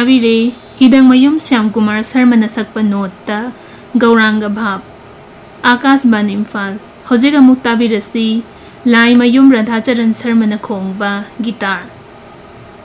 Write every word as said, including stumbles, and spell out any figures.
ताबीरे हिदंगमयूम Shyam Kumar Sharma नसक्पा note Gaurang भाव आकाशबान इम्फाल हौजिक अमुक ताबीरसी Laimayum Radhacharan Sharma खोंगबा guitar.